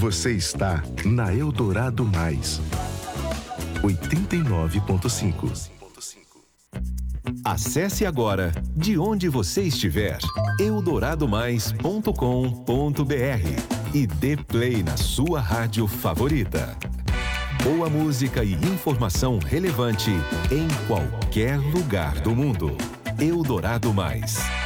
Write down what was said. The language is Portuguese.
Você está na Eldorado Mais 89.5. Acesse agora, de onde você estiver, eldoradomais.com.br e dê play na sua rádio favorita. Boa música e informação relevante em qualquer lugar do mundo. Eldorado Mais.